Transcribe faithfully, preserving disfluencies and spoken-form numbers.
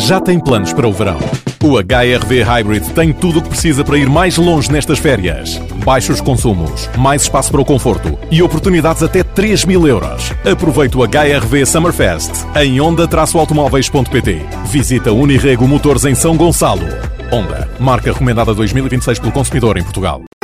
já tem planos para o verão. O H R V Hybrid tem tudo o que precisa para ir mais longe nestas férias. Baixos consumos, mais espaço para o conforto e oportunidades até três mil euros. Aproveite o H R V Summerfest em honda automóveis ponto pt. Visita Unirrego Motores em São Gonçalo. Honda, marca recomendada dois mil e vinte e seis pelo consumidor em Portugal.